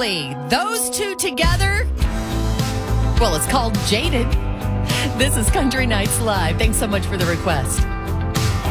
Exactly. Those two together, well, it's called Jaded. This is Country Nights Live. Thanks so much for the request.